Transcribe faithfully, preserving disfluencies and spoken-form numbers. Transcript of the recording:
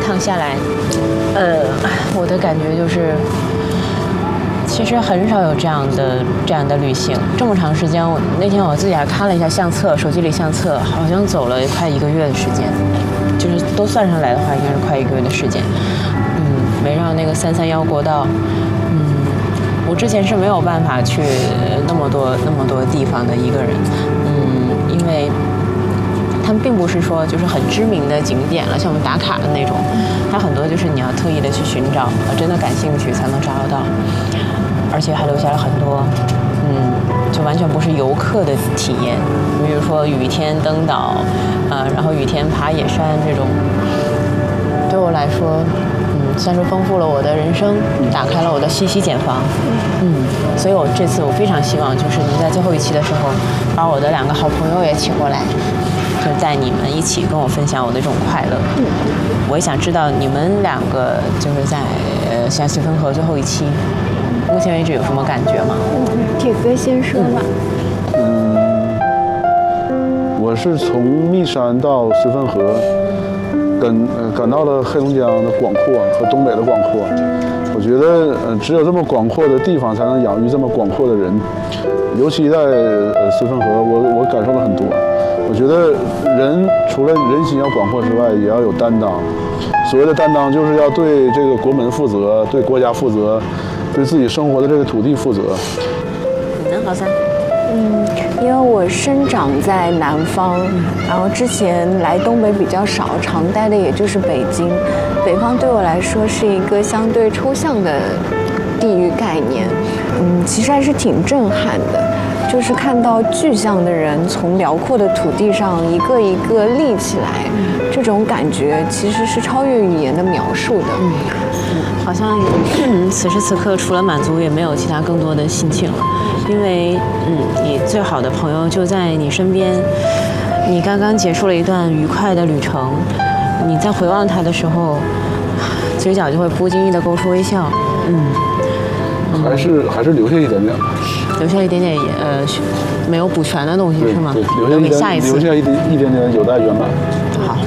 趟下来，呃，我的感觉就是，其实很少有这样的这样的旅行，这么长时间。我那天我自己还看了一下相册，手机里相册好像走了快一个月的时间，就是都算上来的话，应该是快一个月的时间。嗯，围绕那个三三幺国道，嗯，我之前是没有办法去那么多那么多地方的一个人，嗯，因为。他们并不是说就是很知名的景点了，像我们打卡的那种，它很多就是你要特意的去寻找，真的感兴趣才能找得到，而且还留下了很多，嗯，就完全不是游客的体验，比如说雨天登岛，呃，然后雨天爬野山这种，对我来说，嗯，算是丰富了我的人生，打开了我的信息茧房，嗯，所以我这次我非常希望就是能在最后一期的时候，把我的两个好朋友也请过来。就带你们一起跟我分享我的这种快乐，嗯，我也想知道你们两个就是在呃像随风河最后一期，目前为止有什么感觉吗？ 铁哥先说吧。 嗯，我是从密山到随风河，感呃感到了黑龙江的广阔和东北的广阔。我觉得呃只有这么广阔的地方，才能养育这么广阔的人。尤其在呃随风河，我我感受了很多。我觉得人除了人心要广阔之外，也要有担当。所谓的担当，就是要对这个国门负责，对国家负责，对自己生活的这个土地负责。 你呢，老三？ 嗯，因为我生长在南方，然后之前来东北比较少，常待的也就是北京。北方对我来说是一个相对抽象的地域概念，嗯，其实还是挺震撼的。就是看到具象的人从辽阔的土地上一个一个立起来，这种感觉其实是超越语言的描述的。 嗯，好像、嗯、此时此刻除了满足也没有其他更多的心情了，因为嗯，你最好的朋友就在你身边，你刚刚结束了一段愉快的旅程，你在回望他的时候，嘴角就会不经意地勾出微笑。嗯。 还是还是留下一点点， 留下一点点呃没有补全的东西是吗？ 对，留下一点， 下一次留下一点一点点有待圆满。